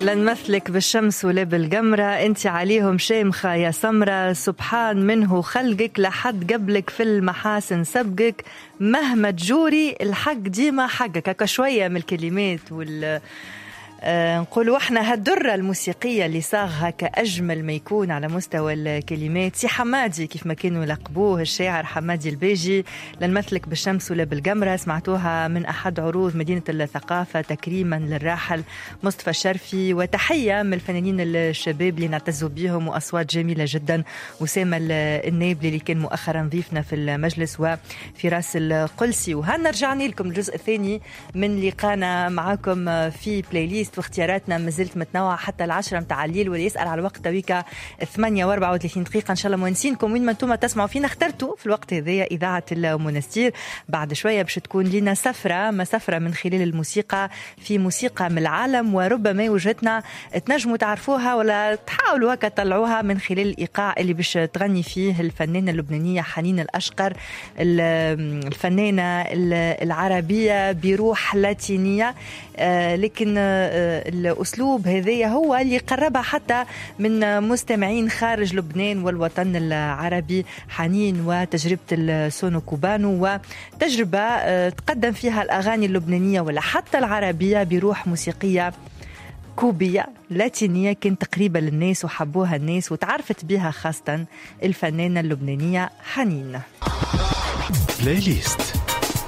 لنمثلك بالشمس ولا بالقمرة، انت عليهم شامخة يا سمرة، سبحان منه خلقك لحد قبلك في المحاسن سبقك، مهما تجوري الحق ديما حقك. هكا شوية من الكلمات نقولوا احنا هالدرة الموسيقية اللي صاغها كأجمل ما يكون على مستوى الكلمات. سي حمادي كيف ما كانوا يلقبوه الشاعر حمادي البيجي، لنمثلك بالشمس ولا بالقمرة، سمعتوها من أحد عروض مدينة الثقافة تكريما للراحل مصطفى الشرفي، وتحية من الفنانين الشباب اللي نعتزوا بهم وأصوات جميلة جدا، وسام النابلي اللي كان مؤخرا ضيفنا في المجلس، وفراس القلسي. وهنا رجعني لكم الجزء الثاني من لقانا معكم في بلاي ليست، واختياراتنا مازلت متنوعة حتى 10 متاع الليل. واللي يسأل على الوقت تويكا 8:34 دقيقة، إن شاء الله موانسينكم وين ما انتم تسمعوا فينا. اخترتوا في الوقت هذا إذاعة المنستير. بعد شوية باش تكون لنا سفرة من خلال الموسيقى في موسيقى من العالم، وربما وجهتنا تنجموا تعرفوها ولا تحاولوا هكا تطلعوها من خلال الإيقاع اللي باش تغني فيه الفنانة اللبنانية حنين الأشقر، الفنانة العربية بروح لاتينية، لكن الأسلوب هذا هو اللي قربها حتى من مستمعين خارج لبنان والوطن العربي. حنين وتجربة السونو كوبانو، وتجربة تقدم فيها الأغاني اللبنانية ولا حتى العربية بروح موسيقية كوبية لاتينية كانت تقريبة للناس وحبوها الناس وتعرفت بها خاصة الفنانة اللبنانية حنين. بلاي ليست.